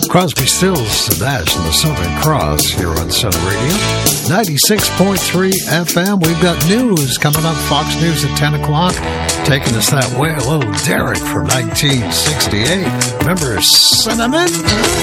Crosby, Stills, Nash and the Southern Cross here on Sun Radio. 96.3 FM. We've got news coming up. Fox News at 10 o'clock. Taking us that way, a little Derek from 1968. Remember Cinnamon?